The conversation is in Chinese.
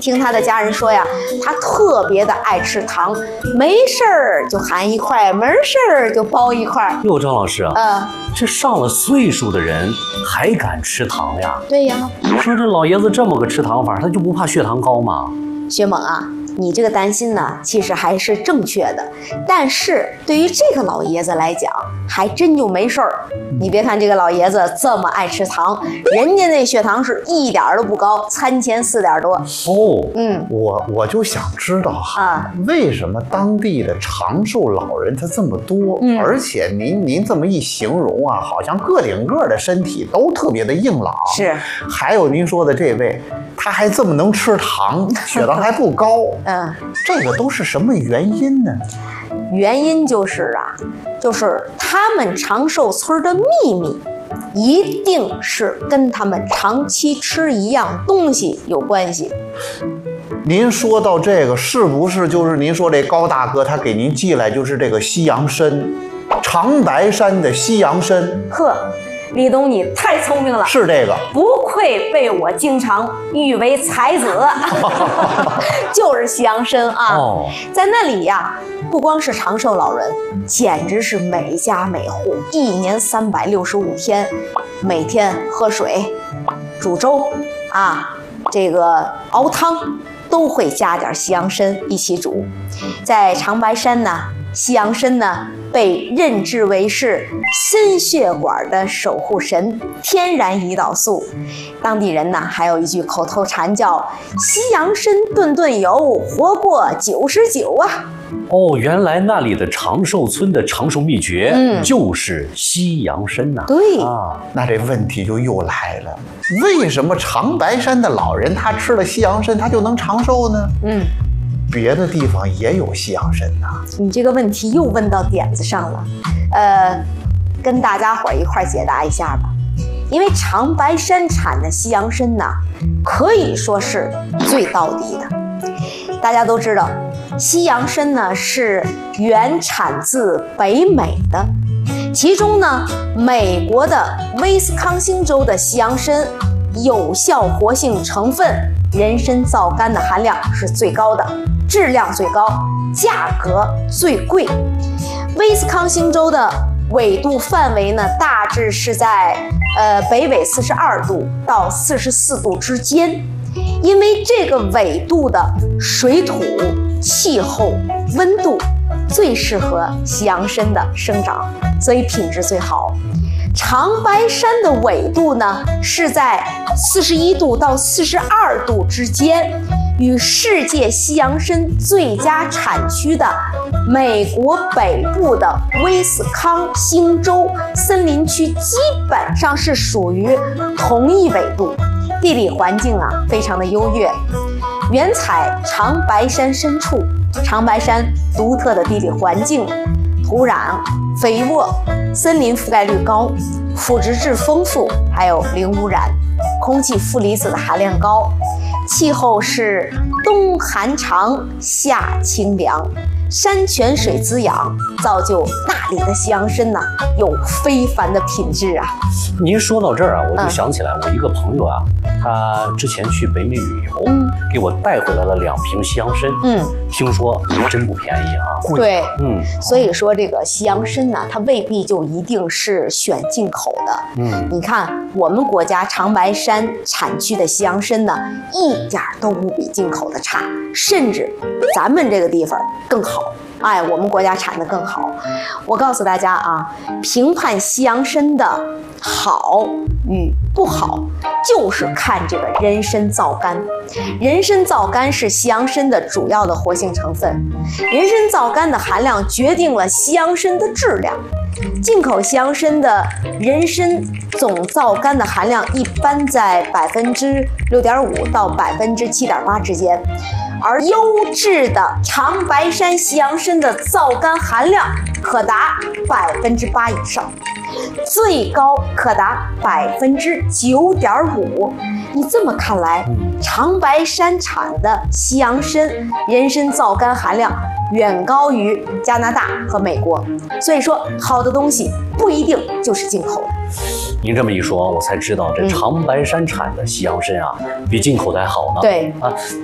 听他的家人说呀，他特别的爱吃糖，没事儿就含一块，没事儿就剥一块。 哟，张老师啊，这上了岁数的人还敢吃糖呀？ 对呀。 说这老爷子这么个吃糖法，他就不怕血糖高吗？ 薛猛啊，你这个担心呢，其实还是正确的，但是对于这个老爷子来讲，还真就没事儿。你别看这个老爷子这么爱吃糖，人家那血糖是一点都不高，餐前4点多。 我就想知道哈，为什么当地的长寿老人他这么多？而且您这么一形容啊，好像个顶个的身体都特别的硬朗。 是， 还有您说的这位，他还这么能吃糖，血糖还不高。这个都是什么原因呢？ 原因就是他们长寿村的秘密，一定是跟他们长期吃一样东西有关系。 您说到这个，是不是就是您说这高大哥他给您寄来就是这个西洋参，长白山的西洋参？ 呵，李东你太聪明了， 是这个， 不愧被我经常誉为才子，就是西洋参啊。在那里呀，不光是长寿老人，简直是每家每户1年365天，每天喝水、煮粥啊，这个熬汤都会加点西洋参一起煮。在长白山呢，西洋参呢被认知为是心血管的守护神，天然胰岛素。当地人呢还有一句口头禅叫西洋参顿顿有，活过99啊。 原来那里的长寿村的长寿秘诀就是西洋参呐。 对那这问题就又来了，为什么长白山的老人他吃了西洋参他就能长寿呢？别的地方也有西洋参呐。 你这个问题又问到点子上了，跟大家伙一块解答一下吧。因为长白山产的西洋参呢，可以说是最道地的。大家都知道，西洋参呢是原产自北美的，其中呢，美国的威斯康星州的西洋参有效活性成分人参皂苷的含量是最高的，质量最高，价格最贵。威斯康星州的纬度范围呢，大致是在北纬42度到44度之间。因为这个纬度的水土、气候、温度最适合西洋参的生长，所以品质最好。长白山的纬度呢是在41度到42度之间，与世界西洋参最佳产区的美国北部的威斯康星州森林区基本上是属于同一纬度，地理环境啊非常的优越。原采长白山深处，长白山独特的地理环境，土壤肥沃，森林覆盖率高，腐殖质丰富，还有零污染，空气负离子的含量高，气候是冬寒长，夏清凉，山泉水滋养，造就那里的西洋参呢有非凡的品质啊。 您说到这儿啊，我就想起来我一个朋友啊，他之前去北美旅游，给我带回来了2瓶西洋参，听说真不便宜啊。 对，所以说这个西洋参呢，它未必就一定是选进口的。你看我们国家长白山产区的西洋参呢，一点都不比进口的差，甚至咱们这个地方更好。我们国家产的更好。我告诉大家啊，评判西洋参的好与不好，就是看这个人参皂苷。人参皂苷是西洋参的主要的活性成分，人参皂苷的含量决定了西洋参的质量。进口西洋参的人参总皂苷的含量一般在6.5%到7.8%之间，而优质的长白山西洋参的皂苷含量可达8%以上，最高可达9.5%。你这么看来，长白山产的西洋参人参皂苷含量远高于加拿大和美国，所以说好的东西不一定就是进口的。 您这么一说，我才知道这长白山产的西洋参啊，比进口的还好呢。 对